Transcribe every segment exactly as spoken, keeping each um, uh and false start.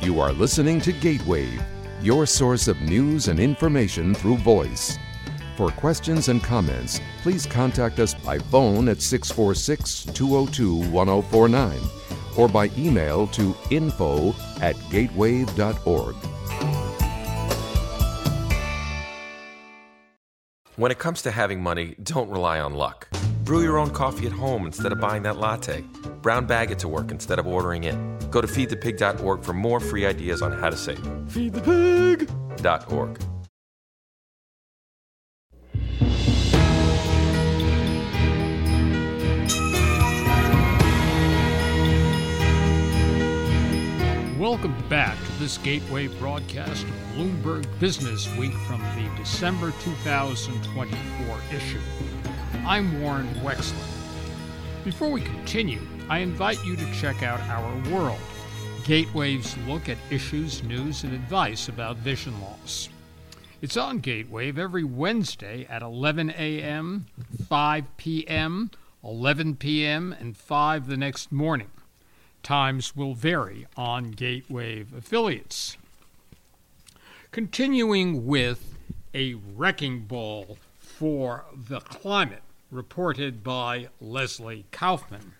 You are listening to Gatewave, your source of news and information through voice. For questions and comments, please contact us by phone at six four six, two oh two, one oh four nine or by email to info at gatewave dot org. When it comes to having money, don't rely on luck. Brew your own coffee at home instead of buying that latte. Brown bag it to work instead of ordering it. Go to feed the pig dot org for more free ideas on how to save. feed the pig dot org. Welcome back to this Gateway broadcast of Bloomberg Business Week from the December two thousand twenty-four issue. I'm Warren Wexler. Before we continue, I invite you to check out Our World, Gatewave's look at issues, news, and advice about vision loss. It's on Gatewave every Wednesday at eleven a.m., five p.m., eleven p.m., and five the next morning. Times will vary on Gatewave affiliates. Continuing with a wrecking ball for the climate, reported by Leslie Kaufman.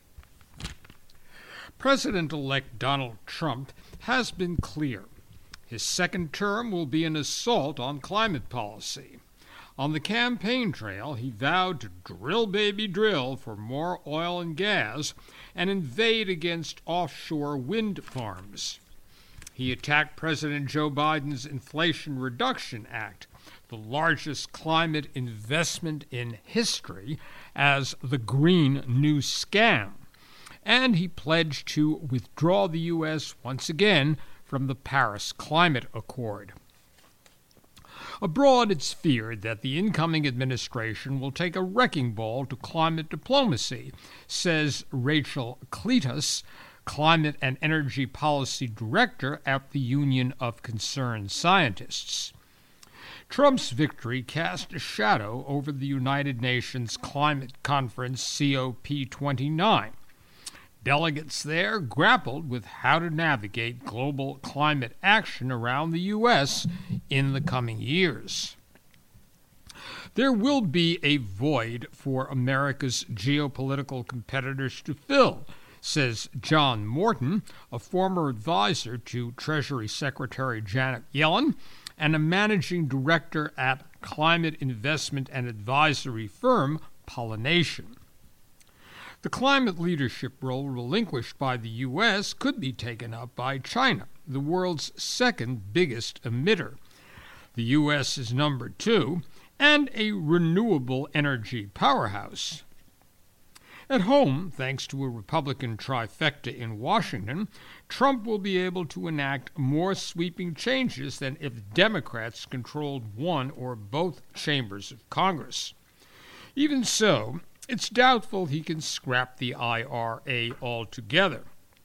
President-elect Donald Trump has been clear. His second term will be an assault on climate policy. On the campaign trail, he vowed to drill, baby, drill for more oil and gas and invade against offshore wind farms. He attacked President Joe Biden's Inflation Reduction Act, the largest climate investment in history, as the Green New Scam, and he pledged to withdraw the U S once again from the Paris Climate Accord. Abroad, it's feared that the incoming administration will take a wrecking ball to climate diplomacy, says Rachel Cletus, Climate and Energy Policy Director at the Union of Concerned Scientists. Trump's victory cast a shadow over the United Nations Climate Conference C O P twenty-nine. Delegates there grappled with how to navigate global climate action around the U S in the coming years. There will be a void for America's geopolitical competitors to fill, says John Morton, a former advisor to Treasury Secretary Janet Yellen and a managing director at climate investment and advisory firm Pollination. The climate leadership role relinquished by the U S could be taken up by China, the world's second biggest emitter. The U S is number two and a renewable energy powerhouse. At home, thanks to a Republican trifecta in Washington, Trump will be able to enact more sweeping changes than if Democrats controlled one or both chambers of Congress. Even so, it's doubtful he can scrap the I R A altogether.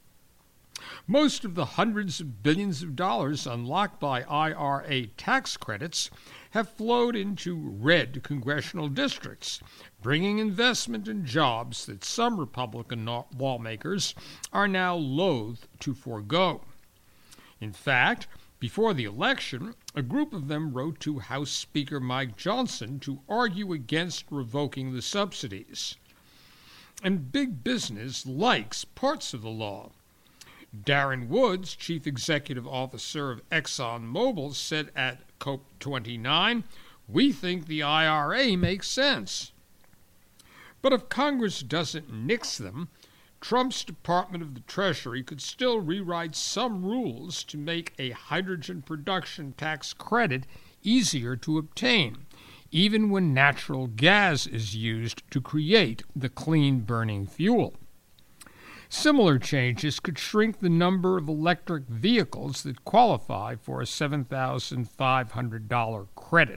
Most of the hundreds of billions of dollars unlocked by I R A tax credits have flowed into red congressional districts, bringing investment and jobs that some Republican lawmakers are now loath to forego. In fact, before the election, a group of them wrote to House Speaker Mike Johnson to argue against revoking the subsidies. And big business likes parts of the law. Darren Woods, chief executive officer of ExxonMobil, said at COP twenty-nine, "We think the I R A makes sense." But if Congress doesn't nix them, Trump's Department of the Treasury could still rewrite some rules to make a hydrogen production tax credit easier to obtain, even when natural gas is used to create the clean-burning fuel. Similar changes could shrink the number of electric vehicles that qualify for a seven thousand five hundred dollars credit.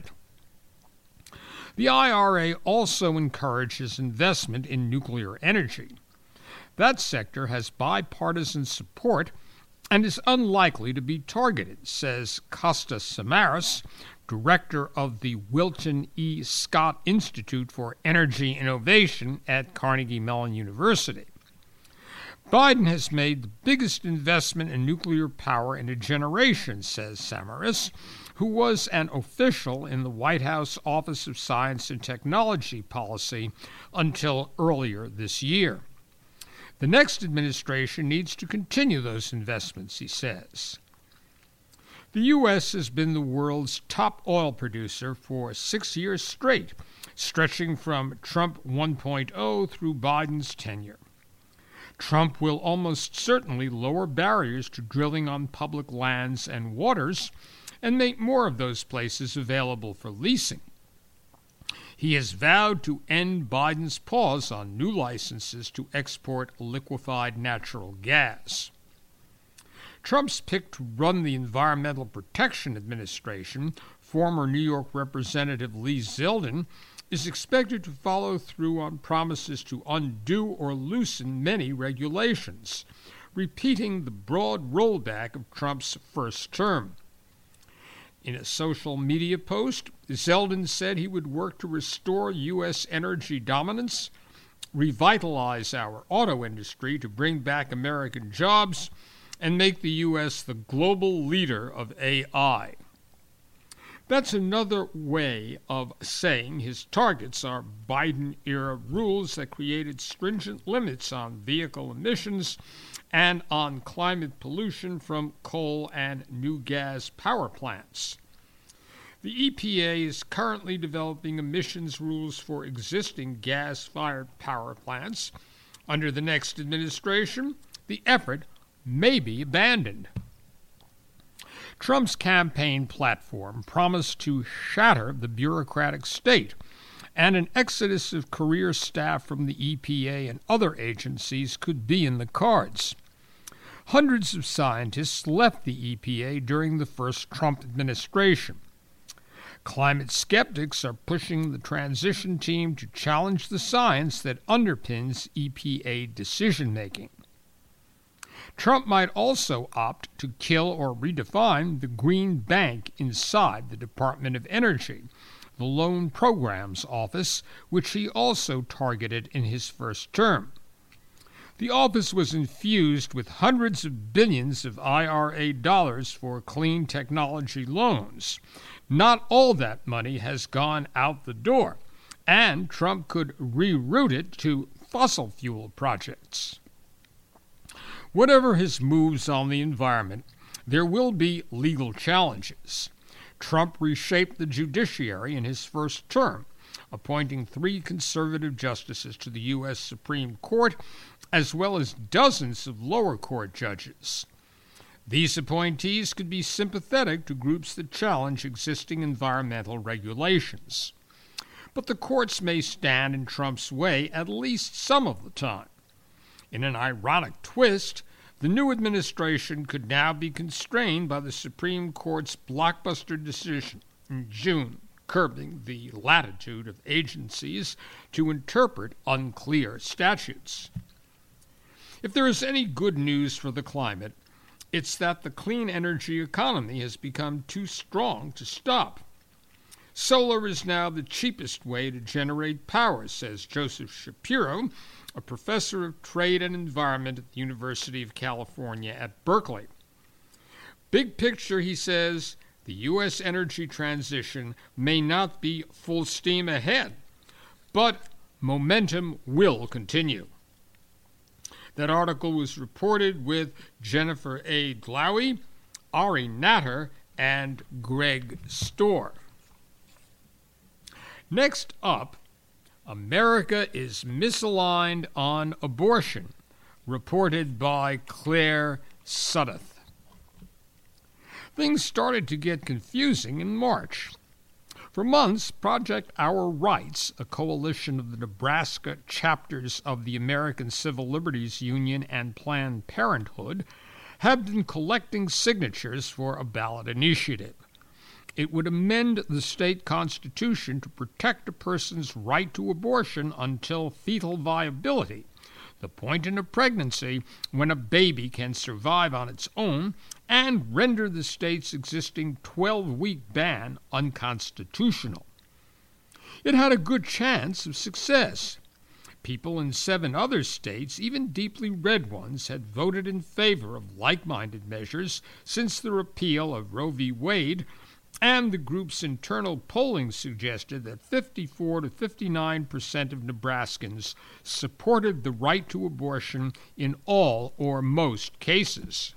The I R A also encourages investment in nuclear energy. That sector has bipartisan support and is unlikely to be targeted, says Costa Samaras, director of the Wilton E. Scott Institute for Energy Innovation at Carnegie Mellon University. Biden has made the biggest investment in nuclear power in a generation, says Samaras, who was an official in the White House Office of Science and Technology Policy until earlier this year. The next administration needs to continue those investments, he says. The U S has been the world's top oil producer for six years straight, stretching from Trump one point oh through Biden's tenure. Trump will almost certainly lower barriers to drilling on public lands and waters and make more of those places available for leasing. He has vowed to end Biden's pause on new licenses to export liquefied natural gas. Trump's pick to run the Environmental Protection Administration, former New York Representative Lee Zeldin, is expected to follow through on promises to undo or loosen many regulations, repeating the broad rollback of Trump's first term. In a social media post, Zeldin said he would work to restore U S energy dominance, revitalize our auto industry to bring back American jobs, and make the U S the global leader of A I. That's another way of saying his targets are Biden-era rules that created stringent limits on vehicle emissions and on climate pollution from coal and new gas power plants. The E P A is currently developing emissions rules for existing gas-fired power plants. Under the next administration, the effort may be abandoned. Trump's campaign platform promised to shatter the bureaucratic state, and an exodus of career staff from the E P A and other agencies could be in the cards. Hundreds of scientists left the E P A during the first Trump administration. Climate skeptics are pushing the transition team to challenge the science that underpins E P A decision-making. Trump might also opt to kill or redefine the green bank inside the Department of Energy, the Loan Programs Office, which he also targeted in his first term. The office was infused with hundreds of billions of I R A dollars for clean technology loans. Not all that money has gone out the door, and Trump could reroute it to fossil fuel projects. Whatever his moves on the environment, there will be legal challenges. Trump reshaped the judiciary in his first term, appointing three conservative justices to the U S Supreme Court, as well as dozens of lower court judges. These appointees could be sympathetic to groups that challenge existing environmental regulations. But the courts may stand in Trump's way at least some of the time. In an ironic twist, the new administration could now be constrained by the Supreme Court's blockbuster decision in June, curbing the latitude of agencies to interpret unclear statutes. If there is any good news for the climate, it's that the clean energy economy has become too strong to stop. Solar is now the cheapest way to generate power, says Joseph Shapiro, a professor of trade and environment at the University of California at Berkeley. Big picture, he says, the U S energy transition may not be full steam ahead, but momentum will continue. That article was reported with Jennifer A. Glaoui, Ari Natter, and Greg Storr. Next up, America is misaligned on abortion, reported by Claire Sudduth. Things started to get confusing in March. For months, Project Our Rights, a coalition of the Nebraska chapters of the American Civil Liberties Union and Planned Parenthood, had been collecting signatures for a ballot initiative. It would amend the state constitution to protect a person's right to abortion until fetal viability, the point in a pregnancy when a baby can survive on its own, and render the state's existing twelve-week ban unconstitutional. It had a good chance of success. People in seven other states, even deeply red ones, had voted in favor of like-minded measures since the repeal of Roe v. Wade, and the group's internal polling suggested that fifty-four to fifty-nine percent of Nebraskans supported the right to abortion in all or most cases.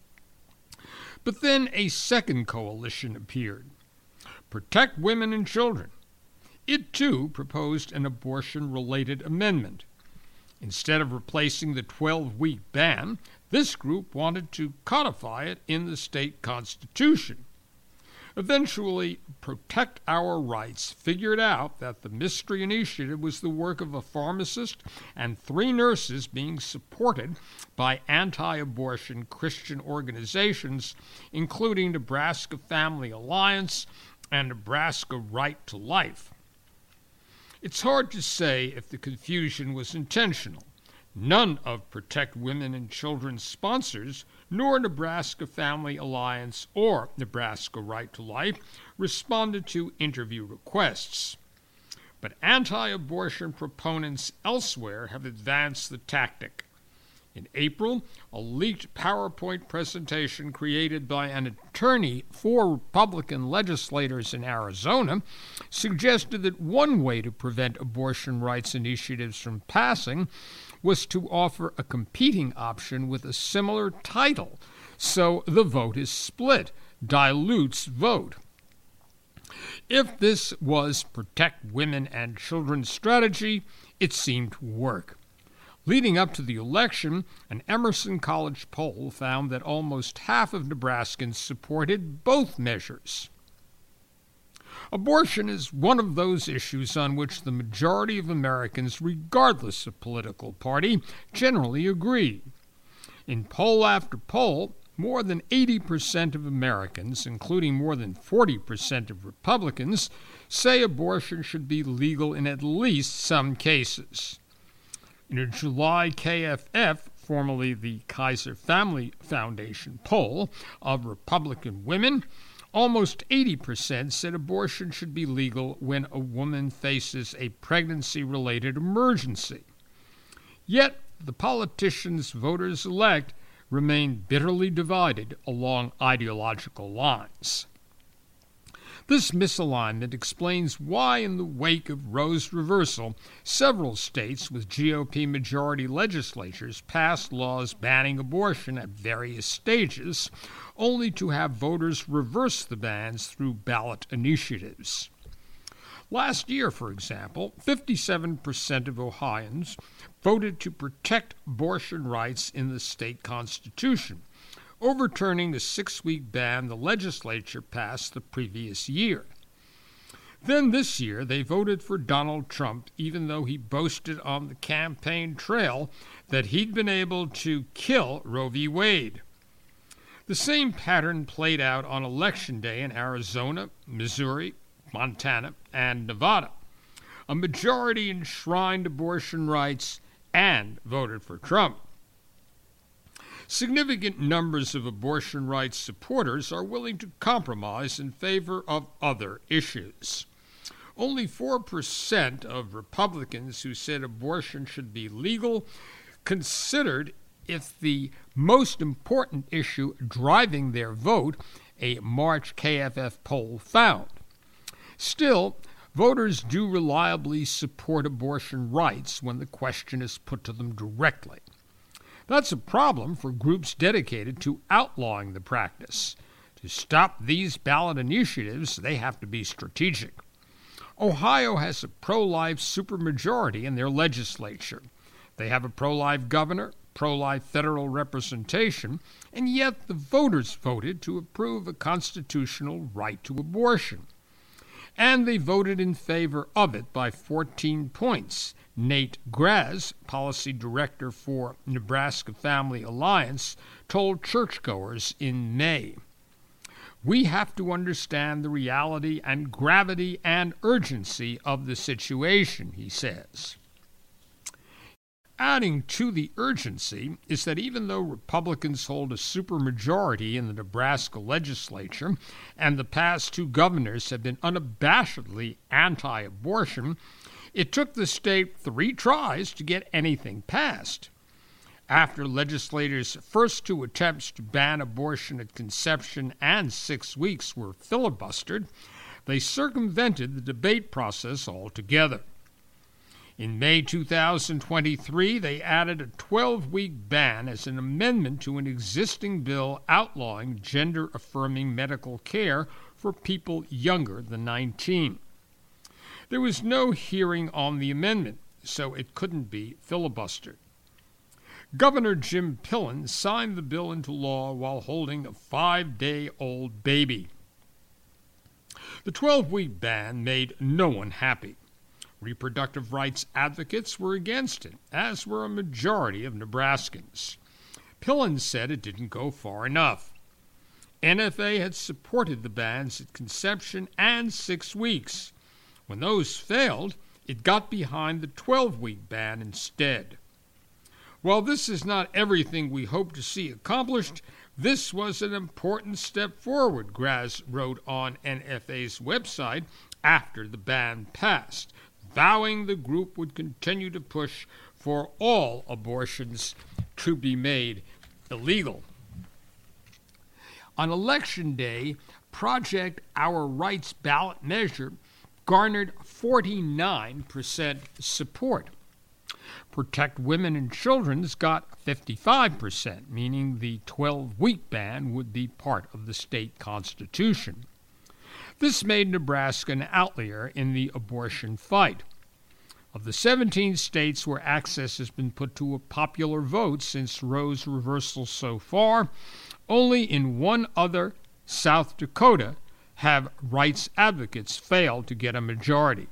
But then a second coalition appeared, Protect Women and Children. It, too, proposed an abortion-related amendment. Instead of replacing the twelve-week ban, this group wanted to codify it in the state constitution. Eventually, Protect Our Rights figured out that the Mystery Initiative was the work of a pharmacist and three nurses being supported by anti-abortion Christian organizations, including Nebraska Family Alliance and Nebraska Right to Life. It's hard to say if the confusion was intentional. None of Protect Women and Children's sponsors, nor Nebraska Family Alliance or Nebraska Right to Life, responded to interview requests. But anti-abortion proponents elsewhere have advanced the tactic. In April, a leaked PowerPoint presentation created by an attorney for Republican legislators in Arizona suggested that one way to prevent abortion rights initiatives from passing was to offer a competing option with a similar title, so the vote is split, dilutes vote. If this was Protect Women and Children's strategy, it seemed to work. Leading up to the election, an Emerson College poll found that almost half of Nebraskans supported both measures. Abortion is one of those issues on which the majority of Americans, regardless of political party, generally agree. In poll after poll, more than eighty percent of Americans, including more than forty percent of Republicans, say abortion should be legal in at least some cases. In a July K F F, formerly the Kaiser Family Foundation poll of Republican women, almost eighty percent said abortion should be legal when a woman faces a pregnancy-related emergency. Yet, the politicians voters elect remain bitterly divided along ideological lines. This misalignment explains why, in the wake of Roe's reversal, several states with G O P majority legislatures passed laws banning abortion at various stages, only to have voters reverse the bans through ballot initiatives. Last year, for example, fifty-seven percent of Ohioans voted to protect abortion rights in the state constitution, overturning the six-week ban the legislature passed the previous year. Then this year, they voted for Donald Trump, even though he boasted on the campaign trail that he'd been able to kill Roe v. Wade. The same pattern played out on Election Day in Arizona, Missouri, Montana, and Nevada. A majority enshrined abortion rights and voted for Trump. Significant numbers of abortion rights supporters are willing to compromise in favor of other issues. Only four percent of Republicans who said abortion should be legal considered if the most important issue driving their vote, a March K F F poll found. Still, voters do reliably support abortion rights when the question is put to them directly. That's a problem for groups dedicated to outlawing the practice. To stop these ballot initiatives, they have to be strategic. Ohio has a pro-life supermajority in their legislature. They have a pro-life governor, pro-life federal representation, and yet the voters voted to approve a constitutional right to abortion. And they voted in favor of it by fourteen points. Nate Graz, policy director for Nebraska Family Alliance, told churchgoers in May. We have to understand the reality and gravity and urgency of the situation, he says. Adding to the urgency is that even though Republicans hold a supermajority in the Nebraska legislature and the past two governors have been unabashedly anti-abortion, It took the state three tries to get anything passed. After legislators' first two attempts to ban abortion at conception and six weeks were filibustered, they circumvented the debate process altogether. In May two thousand twenty-three, they added a twelve-week ban as an amendment to an existing bill outlawing gender-affirming medical care for people younger than nineteen. There was no hearing on the amendment, so it couldn't be filibustered. Governor Jim Pillen signed the bill into law while holding a five-day-old baby. The twelve-week ban made no one happy. Reproductive rights advocates were against it, as were a majority of Nebraskans. Pillen said it didn't go far enough. N F A had supported the bans at conception and six weeks. When those failed, it got behind the twelve-week ban instead. While this is not everything we hope to see accomplished, this was an important step forward, Graz wrote on N F A's website after the ban passed, vowing the group would continue to push for all abortions to be made illegal. On Election Day, Project Our Rights ballot measure garnered forty-nine percent support. Protect Women and Children's got fifty-five percent, meaning the twelve-week ban would be part of the state constitution. This made Nebraska an outlier in the abortion fight. Of the seventeen states where access has been put to a popular vote since Roe's reversal so far, only in one other, South Dakota, have rights advocates failed to get a majority.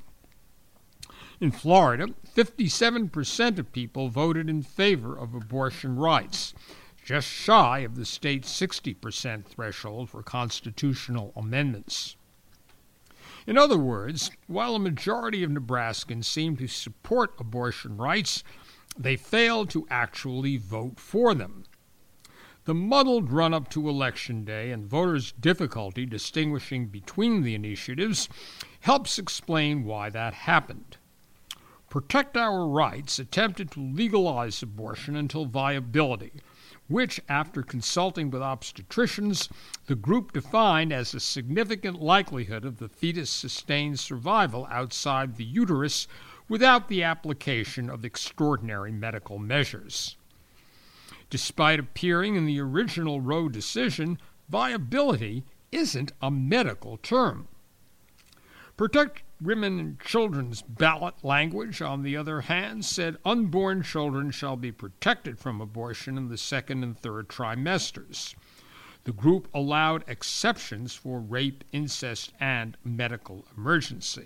In Florida, fifty-seven percent of people voted in favor of abortion rights, just shy of the state's sixty percent threshold for constitutional amendments. In other words, while a majority of Nebraskans seem to support abortion rights, they fail to actually vote for them. The muddled run-up to Election Day and voters' difficulty distinguishing between the initiatives helps explain why that happened. Protect Our Rights attempted to legalize abortion until viability, which, after consulting with obstetricians, the group defined as a significant likelihood of the fetus' sustained survival outside the uterus without the application of extraordinary medical measures. Despite appearing in the original Roe decision, viability isn't a medical term. Protect Women and Children's ballot language, on the other hand, said unborn children shall be protected from abortion in the second and third trimesters. The group allowed exceptions for rape, incest, and medical emergency.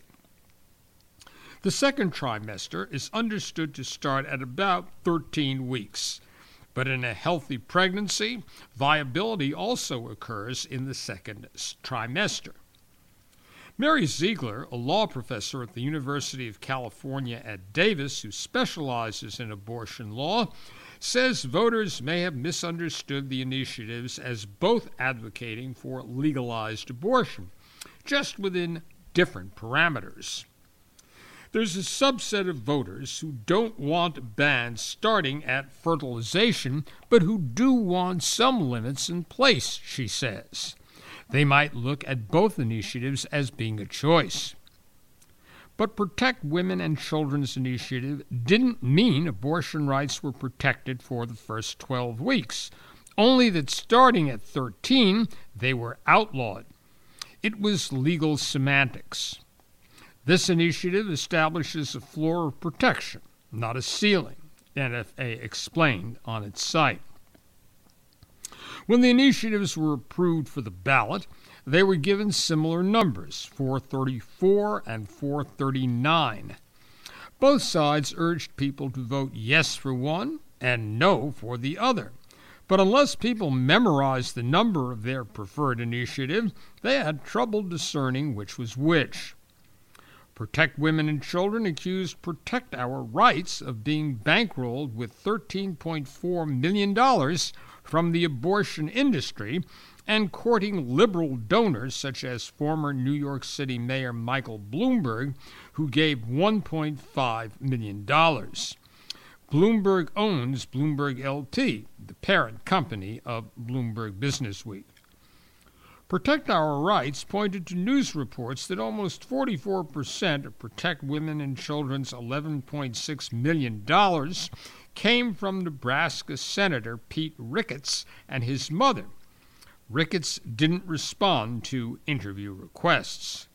The second trimester is understood to start at about thirteen weeks, but in a healthy pregnancy, viability also occurs in the second trimester. Mary Ziegler, a law professor at the University of California at Davis who specializes in abortion law, says voters may have misunderstood the initiatives as both advocating for legalized abortion, just within different parameters. There's a subset of voters who don't want bans starting at fertilization, but who do want some limits in place, she says. They might look at both initiatives as being a choice. But Protect Women and Children's initiative didn't mean abortion rights were protected for the first twelve weeks, only that starting at thirteen, they were outlawed. It was legal semantics. This initiative establishes a floor of protection, not a ceiling, N F A explained on its site. When the initiatives were approved for the ballot, they were given similar numbers, four thirty-four and four thirty-nine. Both sides urged people to vote yes for one and no for the other. But unless people memorized the number of their preferred initiative, they had trouble discerning which was which. Protect Women and Children accused Protect Our Rights of being bankrolled with thirteen point four million dollars from the abortion industry and courting liberal donors such as former New York City Mayor Michael Bloomberg, who gave one point five million dollars. Bloomberg owns Bloomberg L P, the parent company of Bloomberg Businessweek. Protect Our Rights pointed to news reports that almost forty-four percent of Protect Women and Children's eleven point six million dollars came from Nebraska Senator Pete Ricketts and his mother. Ricketts didn't respond to interview requests.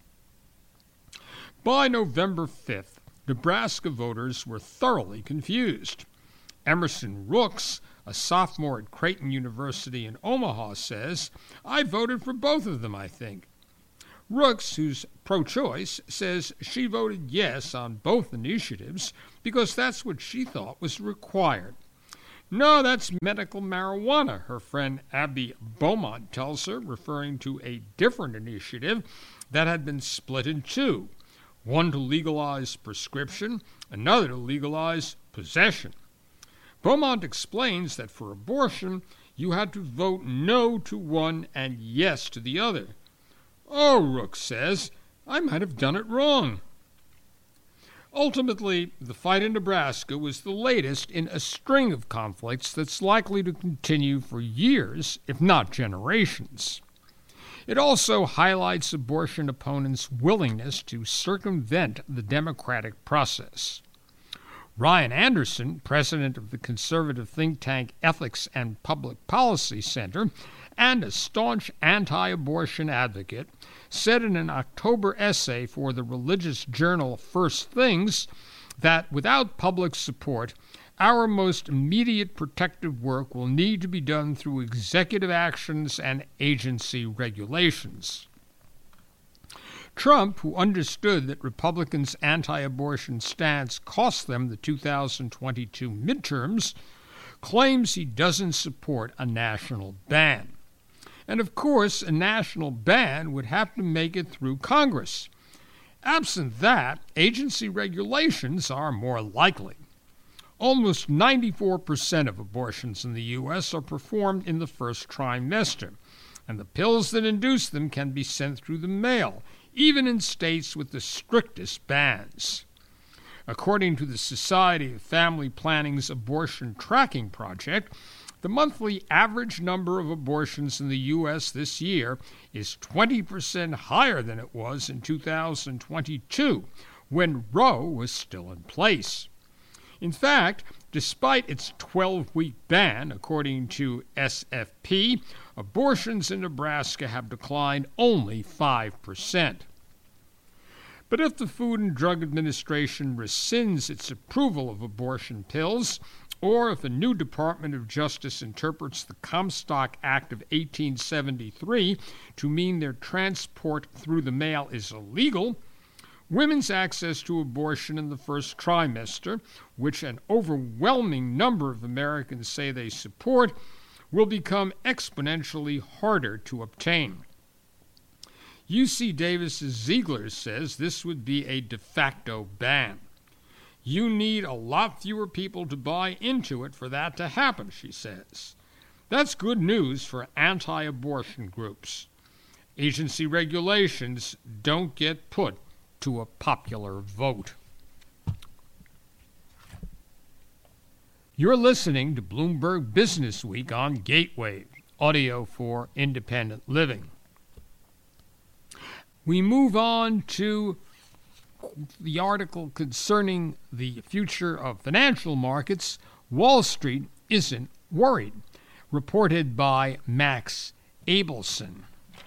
By November fifth, Nebraska voters were thoroughly confused. Emerson Rooks, a sophomore at Creighton University in Omaha, says, "I voted for both of them, I think." Rooks, who's pro-choice, says she voted yes on both initiatives because that's what she thought was required. No, that's medical marijuana, her friend Abby Beaumont tells her, referring to a different initiative that had been split in two, one to legalize prescription, another to legalize possession. Beaumont explains that for abortion, you had to vote no to one and yes to the other. Oh, Rook says, I might have done it wrong. Ultimately, the fight in Nebraska was the latest in a string of conflicts that's likely to continue for years, if not generations. It also highlights abortion opponents' willingness to circumvent the democratic process. Ryan Anderson, president of the conservative think tank Ethics and Public Policy Center, and a staunch anti-abortion advocate, said in an October essay for the religious journal First Things that without public support, our most immediate protective work will need to be done through executive actions and agency regulations. Trump, who understood that Republicans' anti-abortion stance cost them the two thousand twenty-two midterms, claims he doesn't support a national ban. And of course, a national ban would have to make it through Congress. Absent that, agency regulations are more likely. Almost ninety-four percent of abortions in the U S are performed in the first trimester, and the pills that induce them can be sent through the mail, even in states with the strictest bans. According to the Society of Family Planning's Abortion Tracking Project, the monthly average number of abortions in the U S this year is twenty percent higher than it was in two thousand twenty-two, when Roe was still in place. In fact, despite its twelve-week ban, according to S F P, abortions in Nebraska have declined only five percent. But if the Food and Drug Administration rescinds its approval of abortion pills, or if a new Department of Justice interprets the Comstock Act of eighteen seventy-three to mean their transport through the mail is illegal, women's access to abortion in the first trimester, which an overwhelming number of Americans say they support, will become exponentially harder to obtain. U C Davis's Ziegler says this would be a de facto ban. You need a lot fewer people to buy into it for that to happen, she says. That's good news for anti-abortion groups. Agency regulations don't get put to a popular vote. You're listening to Bloomberg Business Week on Gateway, audio for independent living. We move on to the article concerning the future of financial markets. Wall Street isn't worried, reported by Max Abelson.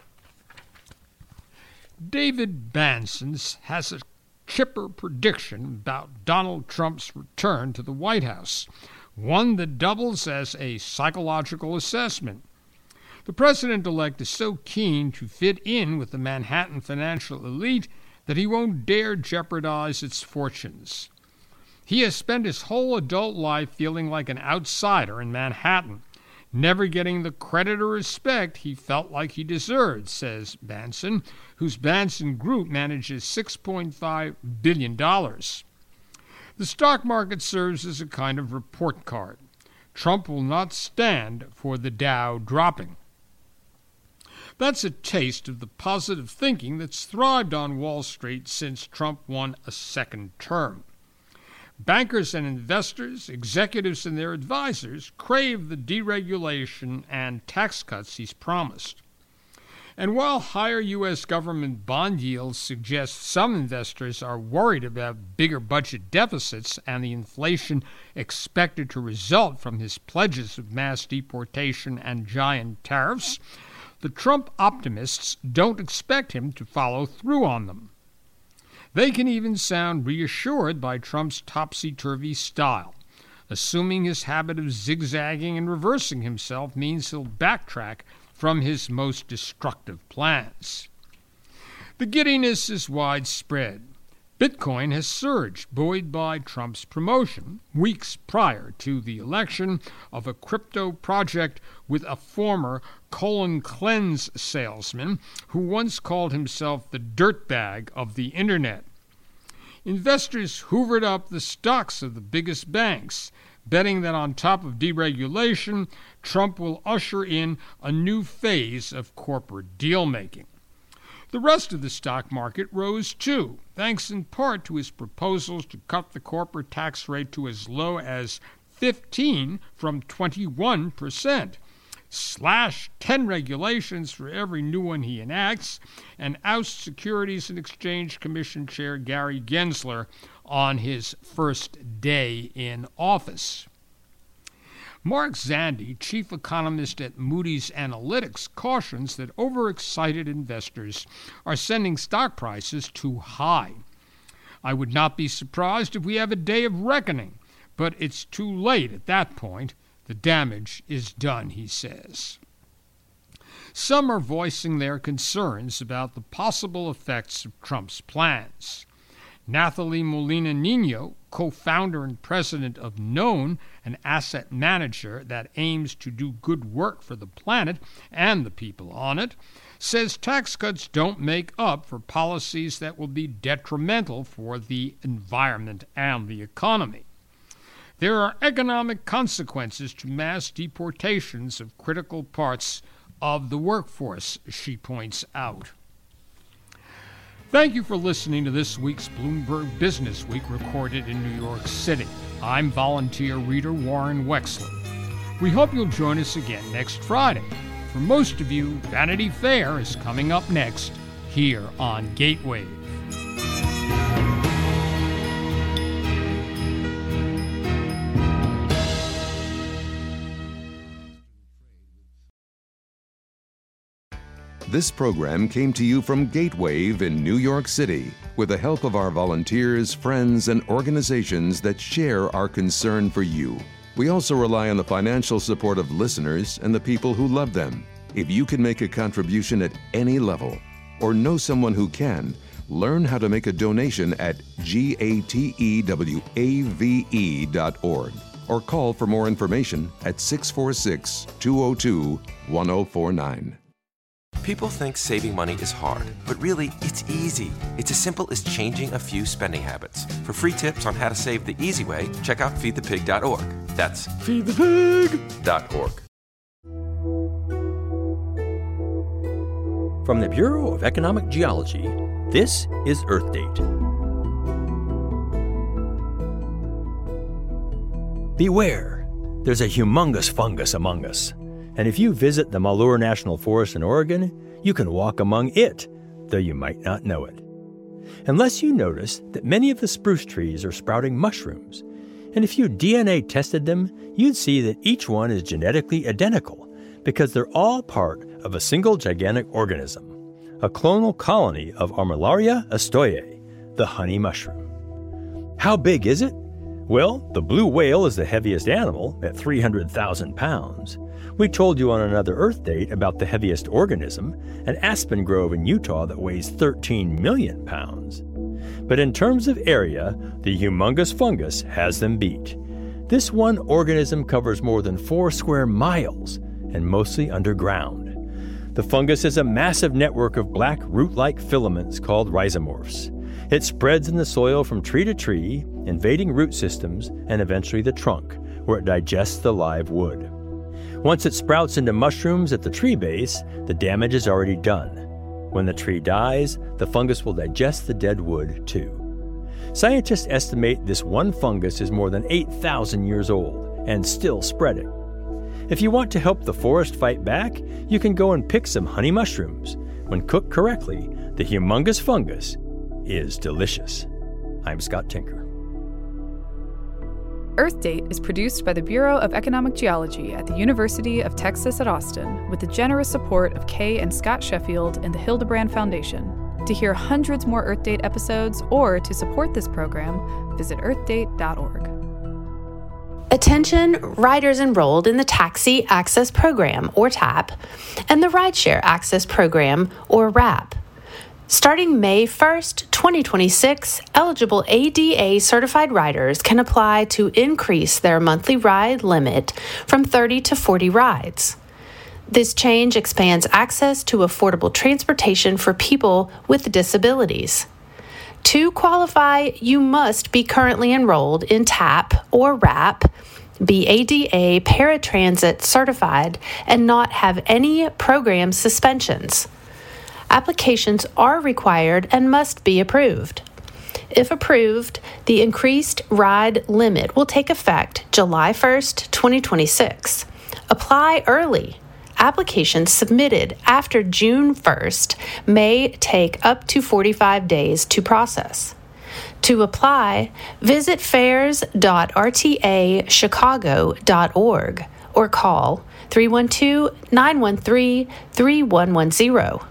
David Bansons has a chipper prediction about Donald Trump's return to the White House, one that doubles as a psychological assessment. The president-elect is so keen to fit in with the Manhattan financial elite that he won't dare jeopardize its fortunes. He has spent his whole adult life feeling like an outsider in Manhattan, never getting the credit or respect he felt like he deserved, says Banson, whose Banson Group manages six point five billion dollars. The stock market serves as a kind of report card. Trump will not stand for the Dow dropping. That's a taste of the positive thinking that's thrived on Wall Street since Trump won a second term. Bankers and investors, executives and their advisors crave the deregulation and tax cuts he's promised. And while higher U S government bond yields suggest some investors are worried about bigger budget deficits and the inflation expected to result from his pledges of mass deportation and giant tariffs, the Trump optimists don't expect him to follow through on them. They can even sound reassured by Trump's topsy-turvy style, assuming his habit of zigzagging and reversing himself means he'll backtrack from his most destructive plans. The giddiness is widespread. Bitcoin has surged, buoyed by Trump's promotion, weeks prior to the election, of a crypto project with a former colon cleanse salesman who once called himself the dirtbag of the internet. Investors hoovered up the stocks of the biggest banks, betting that on top of deregulation, Trump will usher in a new phase of corporate deal-making. The rest of the stock market rose too, thanks in part to his proposals to cut the corporate tax rate to as low as fifteen from twenty-one percent, slash ten regulations for every new one he enacts, and oust Securities and Exchange Commission Chair Gary Gensler on his first day in office. Mark Zandi, chief economist at Moody's Analytics, cautions that overexcited investors are sending stock prices too high. I would not be surprised if we have a day of reckoning, but it's too late at that point. The damage is done, he says. Some are voicing their concerns about the possible effects of Trump's plans. Nathalie Molina-Nino, co-founder and president of Known, an asset manager that aims to do good work for the planet and the people on it, says tax cuts don't make up for policies that will be detrimental for the environment and the economy. There are economic consequences to mass deportations of critical parts of the workforce, she points out. Thank you for listening to this week's Bloomberg Business Week recorded in New York City. I'm volunteer reader Warren Wexler. We hope you'll join us again next Friday. For most of you, Vanity Fair is coming up next here on Gateway. This program came to you from Gatewave in New York City with the help of our volunteers, friends, and organizations that share our concern for you. We also rely on the financial support of listeners and the people who love them. If you can make a contribution at any level or know someone who can, learn how to make a donation at gatewave dot org or call for more information at six four six, two oh two, one oh four nine. People think saving money is hard, but really, it's easy. It's as simple as changing a few spending habits. For free tips on how to save the easy way, check out feed the pig dot org. That's feed the pig dot org. From the Bureau of Economic Geology, this is Earth Date. Beware, there's a humongous fungus among us. And if you visit the Malheur National Forest in Oregon, you can walk among it, though you might not know it. Unless you notice that many of the spruce trees are sprouting mushrooms, and if you D N A tested them, you'd see that each one is genetically identical because they're all part of a single gigantic organism, a clonal colony of Armillaria astoye, the honey mushroom. How big is it? Well, the blue whale is the heaviest animal at three hundred thousand pounds. We told you on another Earth Date about the heaviest organism, an aspen grove in Utah that weighs thirteen million pounds. But in terms of area, the humongous fungus has them beat. This one organism covers more than four square miles and mostly underground. The fungus is a massive network of black root-like filaments called rhizomorphs. It spreads in the soil from tree to tree, invading root systems and eventually the trunk, where it digests the live wood. Once it sprouts into mushrooms at the tree base, the damage is already done. When the tree dies, the fungus will digest the dead wood too. Scientists estimate this one fungus is more than eight thousand years old and still spreading. If you want to help the forest fight back, you can go and pick some honey mushrooms. When cooked correctly, the humongous fungus is delicious. I'm Scott Tinker. Earth Date is produced by the Bureau of Economic Geology at the University of Texas at Austin with the generous support of Kay and Scott Sheffield and the Hildebrand Foundation. To hear hundreds more Earth Date episodes or to support this program, visit earth date dot org. Attention riders enrolled in the Taxi Access Program, or TAP, and the Rideshare Access Program, or RAP. Starting May first, twenty twenty-six, eligible A D A-certified riders can apply to increase their monthly ride limit from thirty to forty rides. This change expands access to affordable transportation for people with disabilities. To qualify, you must be currently enrolled in TAP or RAP, be A D A paratransit certified, and not have any program suspensions. Applications are required and must be approved. If approved, the increased ride limit will take effect July first, twenty twenty-six. Apply early. Applications submitted after June first may take up to forty-five days to process. To apply, visit fares dot r t a chicago dot org or call three one two, nine one three, three one one zero.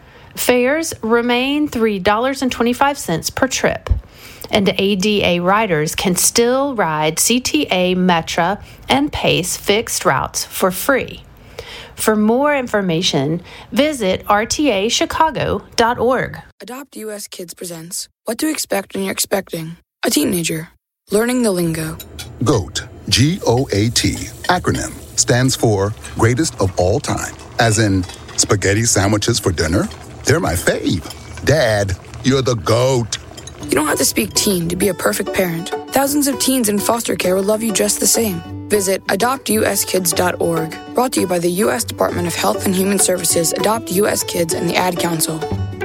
Fares remain three dollars and twenty-five cents per trip, and A D A riders can still ride C T A, Metra, and PACE fixed routes for free. For more information, visit r t a chicago dot org. Adopt U S Kids presents What to Expect When You're Expecting a Teenager. Learning the lingo. GOAT, G O A T, acronym, stands for Greatest of All Time. As in, spaghetti sandwiches for dinner? They're my fave. Dad, you're the GOAT. You don't have to speak teen to be a perfect parent. Thousands of teens in foster care will love you just the same. Visit adopt u s kids dot org. Brought to you by the U S Department of Health and Human Services, Adopt U S Kids, and the Ad Council.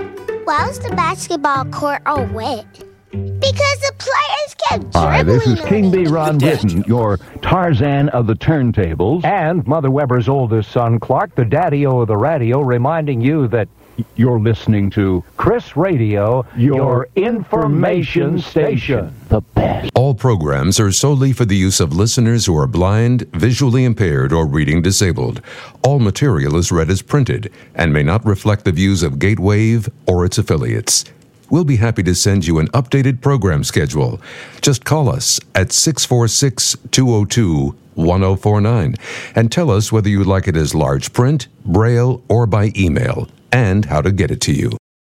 Why was the basketball court all wet? Because the players kept dribbling. Hi, this is King B. Ron Dad. Britton, your Tarzan of the turntables, and Mother Weber's oldest son, Clark, the daddy-o of the radio, reminding you that you're listening to Chris Radio, your information station. The best. All programs are solely for the use of listeners who are blind, visually impaired, or reading disabled. All material is read as printed and may not reflect the views of Gatewave or its affiliates. We'll be happy to send you an updated program schedule. Just call us at six four six, two oh two, one oh four nine and tell us whether you'd like it as large print, braille, or by email, and how to get it to you.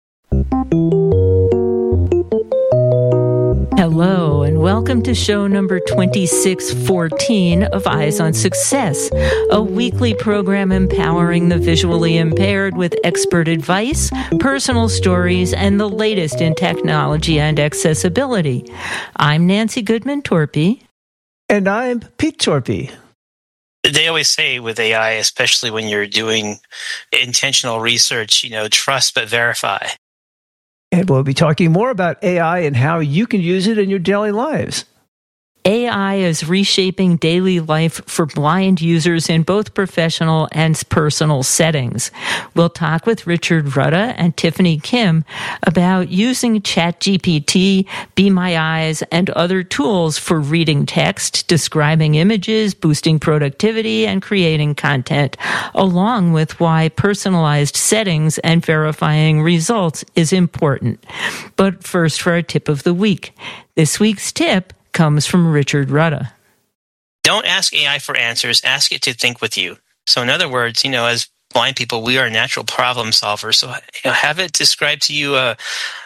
Hello, and welcome to show number twenty-six fourteen of Eyes on Success, a weekly program empowering the visually impaired with expert advice, personal stories, and the latest in technology and accessibility. I'm Nancy Goodman Torpy. And I'm Pete Torpy. They always say with A I, especially when you're doing intentional research, you know, trust but verify. And we'll be talking more about A I and how you can use it in your daily lives. A I is reshaping daily life for blind users in both professional and personal settings. We'll talk with Richard Rutta and Tiffany Kim about using ChatGPT, Be My Eyes, and other tools for reading text, describing images, boosting productivity, and creating content, along with why personalized settings and verifying results is important. But first, for our tip of the week. This week's tip comes from Richard Rutta. Don't ask A I for answers. Ask it to think with you. So in other words, you know, as blind people, we are natural problem solvers. So you know, have it describe to you a,